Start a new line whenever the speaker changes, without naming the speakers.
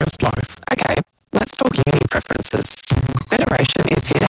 focused life.
Okay, let's talk uni preferences. Federation is here to